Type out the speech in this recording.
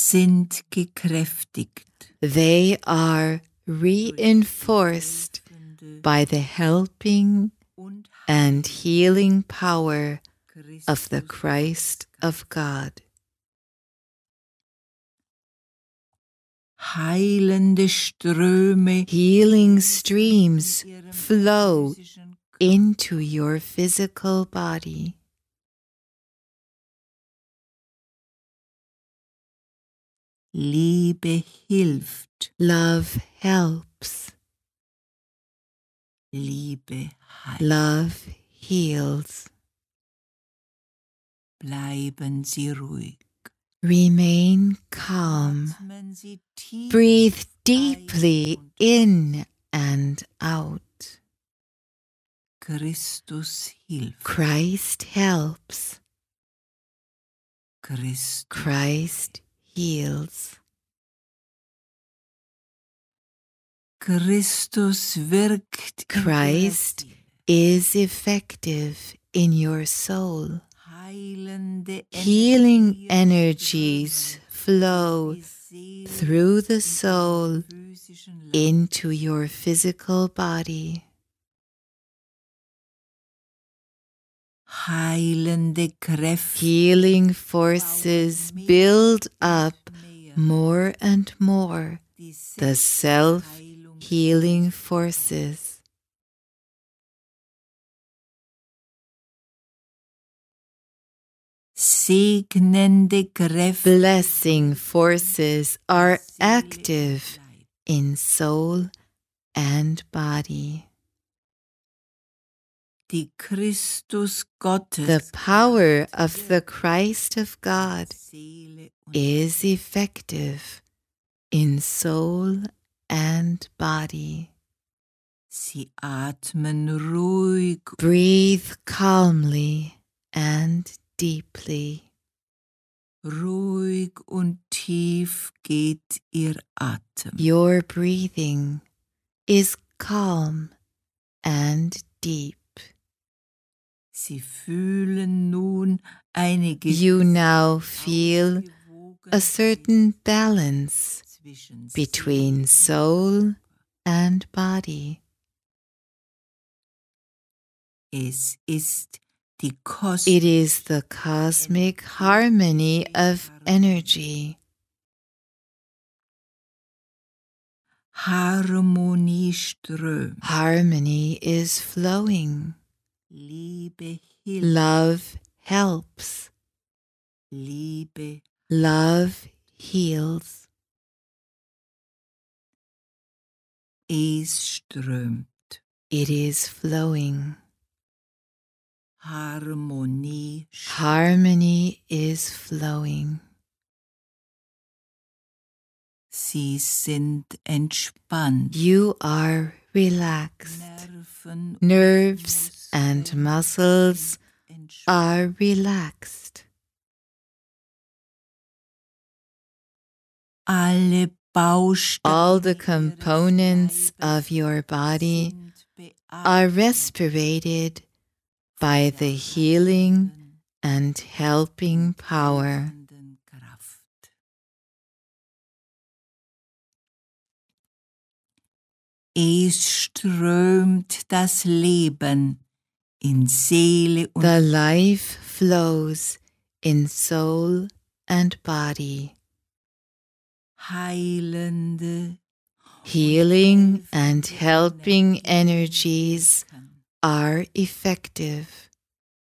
sind gekräftigt. They are reinforced by the helping and healing power of the Christ of God. Heilende Ströme, Healing streams flow into your physical body. Liebe hilft, Love helps. Liebe heilt. Love heals. Bleiben Sie ruhig. Remain calm. Atmen Sie tief Breathe deeply in and out. Christus hilft. Christ helps. Christ heals. Christus wirkt. Christ is effective in your soul. Heilende Healing energies flow through the soul into your physical body. Heilende Kräfte. Healing forces build up more and more the self-healing forces. Segnende Kräfte. Blessing forces are active in soul and body. Die Christus Gottes. The power of the Christ of God is effective in soul and body. Sie atmen ruhig. Breathe calmly and deeply. Ruhig und tief geht Ihr Atem. Your breathing is calm and deep. Sie fühlen nun eine You now feel a certain balance between soul and body. Es ist die It is the cosmic harmony of energy. Harmonie strömt. Harmony is flowing. Liebe hilft. Love helps. Liebe. Love heals. Es strömt. It is flowing. Harmonie. Harmony is flowing. Sie sind entspannt. You are relaxed. Nerven Nerves and muscles are relaxed. Alle Bausteine. All the components of your body are respirated by the healing and helping power. Es strömt das Leben in Seele und The life flows in soul and body. heilende, Healing and helping energies are effective.